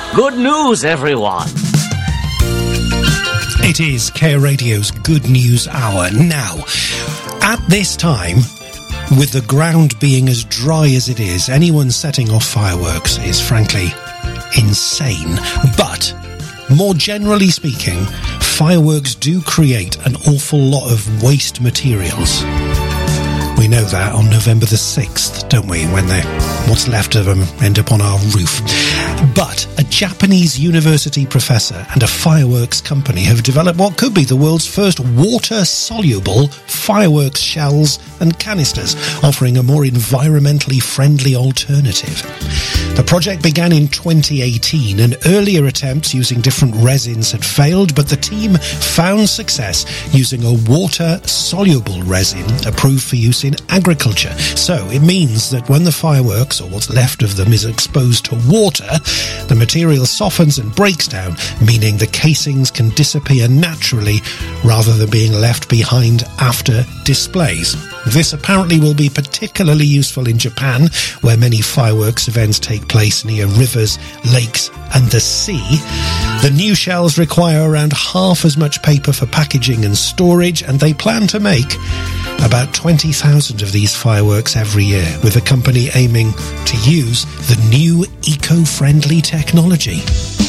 Good news, everyone. It is K Radio's Good News Hour. Now, at this time, with the ground being as dry as it is, anyone setting off fireworks is frankly insane. But, more generally speaking, fireworks do create an awful lot of waste materials. We know that on November the 6th, don't we, when what's left of them end up on our roof. But a Japanese university professor and a fireworks company have developed what could be the world's first water-soluble fireworks shells and canisters, offering a more environmentally friendly alternative. The project began in 2018, and earlier attempts using different resins had failed, but the team found success using a water-soluble resin approved for use in agriculture. So it means that when the fireworks, or what's left of them, is exposed to water, the material softens and breaks down, meaning the casings can disappear naturally rather than being left behind after displays. This apparently will be particularly useful in Japan, where many fireworks events take place near rivers, lakes and the sea. The new shells require around half as much paper for packaging and storage, and they plan to make about 20,000 of these fireworks every year, with the company aiming to use the new eco-friendly technology.